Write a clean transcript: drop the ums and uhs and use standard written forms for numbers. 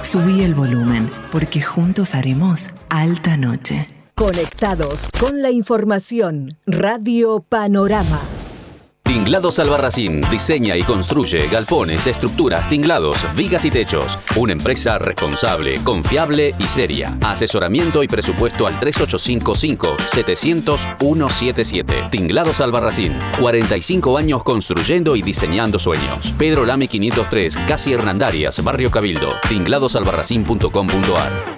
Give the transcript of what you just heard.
Subí el volumen, porque juntos haremos alta noche. Conectados con la información. Radio Panorama. Tinglados Albarracín diseña y construye galpones, estructuras, tinglados, vigas y techos. Una empresa responsable, confiable y seria. Asesoramiento y presupuesto al 3855-700-177. Tinglados Albarracín. 45 años construyendo y diseñando sueños. Pedro Lamy 503, Casi Hernandarias, Barrio Cabildo. Tingladosalbarracín.com.ar.